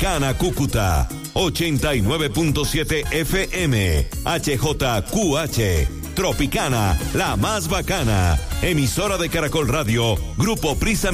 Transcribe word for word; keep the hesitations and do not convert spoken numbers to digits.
Bacana Cúcuta, ochenta y nueve punto siete F M, H J Q H, Tropicana, la más bacana, emisora de Caracol Radio, Grupo Prisa